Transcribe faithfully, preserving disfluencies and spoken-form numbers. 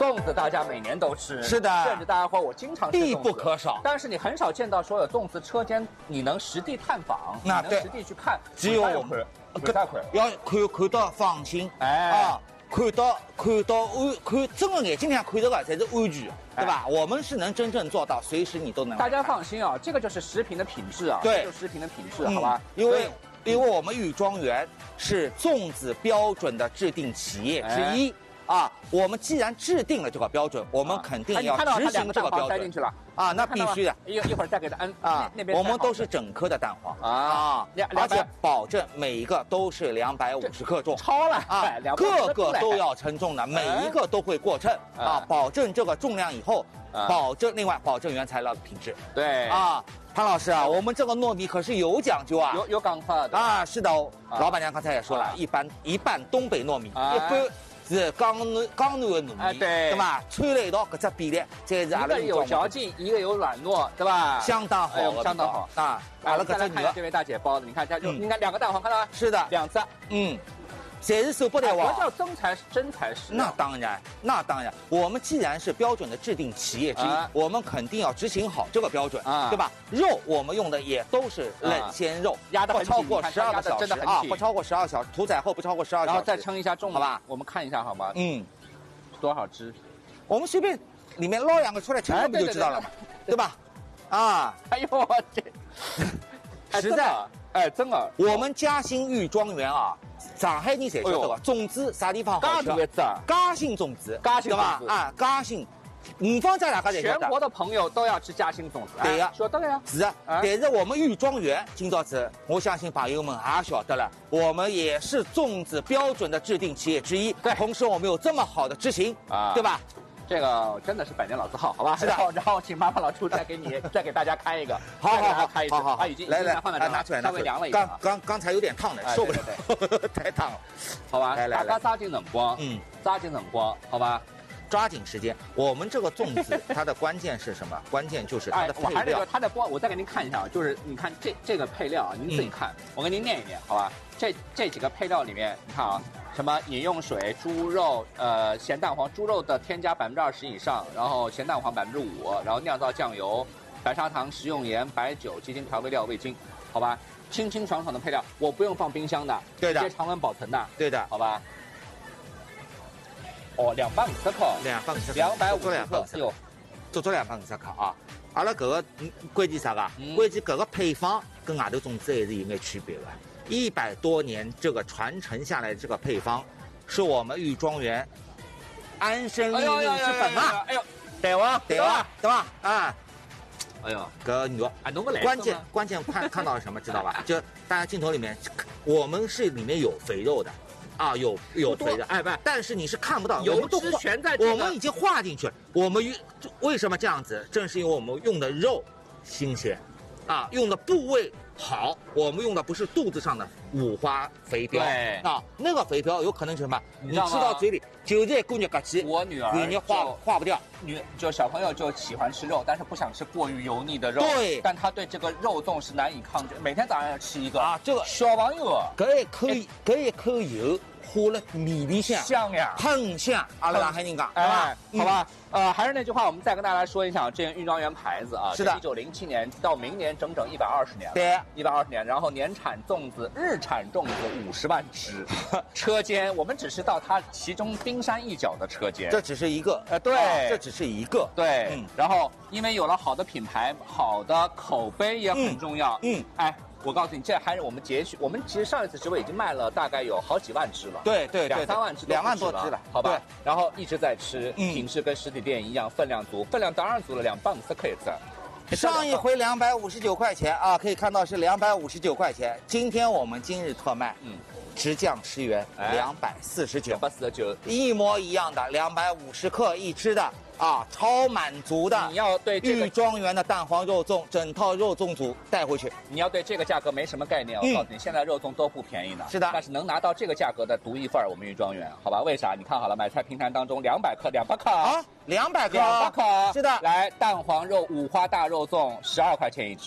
粽子大家每年都吃， 是的， 甚至大家伙我经常吃必不可少。 但是你很少见到说有粽子车间，你能实地探访， 那你能实地去看， 只有我们要看看到放心， 哎啊，看到看到安看真的眼睛上看到的才是安全，对吧？我们是能真正做到，随时你都能。 大家放心啊，这个就是食品的品质啊， 对， 就是食品的品质，好吧？ 因为因为我们禹庄园是粽子标准的制定企业之一。啊，我们既然制定了这个标准，我们肯定要执行这个标准。 进去了啊，那必须的。 一一会儿再给他按啊， 那边我们都是整颗的蛋黄啊，而且保证每一个都是两百五十克重， 超了啊，个个都要称重的，每一个都会过称啊，保证这个重量以后，保证另外保证原材料的品质。 对啊，潘老师啊，我们这个糯米可是有讲究啊， 有有讲法的啊，是的，老板娘刚才也说了，一般一半东北糯米，一般。是江南江南的糯米， 哎对， 对吧？掺了一道，搿只比例，这是阿拉一个有嚼劲，一个有软糯，对吧？ 相当好， 相当好啊！阿拉搿只看这位大姐包的，你看，这就你看两个蛋黄，看到吗？ 是的， 两只， 嗯。谁是手不得王？什么叫真材真材实料？ 那当然，那当然。我们既然是标准的制定企业之一，啊、我们肯定要执行好这个标准，啊、对吧？肉我们用的也都是冷鲜肉， 压的不超过十二个小时啊，不超过十二小时，屠宰后不超过十二小时。 然后再称一下重， 好吧？ 我们看一下，好吗？ 嗯， 多少只？ 我们随便里面捞两个出来称，不就知道了嘛，对吧？啊， 哎呦我这， 实在。 哎，真的， 我们嘉兴御庄园啊，上海人侪晓得个，粽子啥地方好吃？嘉兴粽子， 嘉兴粽子啊，嘉兴，五方家大家侪晓得。 全国的朋友都要吃嘉兴粽子， 对呀， 晓得了呀。 是啊，但是我们御庄园今朝子，我相信朋友们也晓得了，我们也是粽子标准的制定企业之一。 对， 同时我们有这么好的执行啊，对吧？ 这个真的是百年老字号，好吧？ 是的。 然后，然后请妈妈老厨再给你再给大家开一个， 好好好， 开一次， 好好啊，已经来来放在这拿出来， 稍微凉了一点。 刚刚刚才有点烫的，受不了，太烫了， 好吧？ 来来来， 大家抓紧辰光，嗯，抓紧辰光，好吧？ 抓紧时间。我们这个粽子它的关键是什么？关键就是它的配料。 我还是说它的光，我再给您看一下啊，就是你看这这个配料啊，您自己看，我给您念一念，好吧？这这几个配料里面，你看啊。什么饮用水、猪肉、呃咸蛋黄，猪肉的添加百分之二十以上，然后咸蛋黄百分之五，然后酿造酱油、白砂糖、食用盐、白酒、鸡精调味料、味精，好吧，清清爽爽的配料，我不用放冰箱的， 对的， 直接常温保存的， 对的， 好吧。哦，两百五十克， 两百五十， 两百五十克， 哟，足足两百五十克啊！阿拉搿个关键啥个？关键搿个配方跟外头粽子还是有眼区别的。一百多年这个传承下来的这个配方，是我们御庄园安身立命之本啊！ 哎呦，对哇， 对哇，对吧？啊， 哎呦， 搿肉， 哎，侬个来， 关键关键看看到了什么，知道吧？就大家镜头里面，我们是里面有肥肉的，啊，有有肥的，哎不，但是你是看不到， 油脂全在， 我们已经化进去了。我们为什么这样子？正是因为我们用的肉新鲜，啊，用的部位。好，我们用的不是肚子上的五花肥膘， 对啊，那个肥膘有可能什么？你吃到嘴里就是一股肉膈气。 我女儿女儿化化不掉， 女就小朋友就喜欢吃肉，但是不想吃过于油腻的肉。 对， 但她对这个肉粽是难以抗拒，每天早上要吃一个啊。这个小朋友， 搿一口搿一口油化了米里向， 香呀， 很香。阿拉上海人讲， 对吧？好吧。呃，还是那句话，我们再跟大家说一下这御庄园牌子啊， 是的， 一九零七年到明年整整一百二十年了， 对， 一百二十年，然后年产粽子，日产粽子五十万只，车间我们只是到它其中冰山一角的车间， 这只是一个， 呃，对、 啊，这只是一个， 对，嗯，然后因为有了好的品牌，好的口碑也很重要，嗯，嗯哎。我告诉你，这还是我们节选，我们其实上一次直播已经卖了大概有好几万只了， 对对两三万只， 两万多只了， 好吧？然后一直在吃，嗯、品质跟实体店一样，分量足，分量当然足了，两磅是可以吃。 上一回两百五十九块钱啊，可以看到是两百五十九块钱。今天我们今日特卖，嗯，直降十元，两百四十九， 两百四十九， 一模一样的，两百五十克一只的。啊，超满足的！ 你要对这个御庄园的蛋黄肉粽，整套肉粽组带回去。 你要对这个价格没什么概念，我告诉你，嗯、现在肉粽都不便宜呢。 是的， 但是能拿到这个价格的独一份儿，我们御庄园，好吧？为啥？你看好了，买菜平台当中两百克，两百克啊，两百克， 两百克， 是的。 来，蛋黄肉五花大肉粽，十二块钱一只。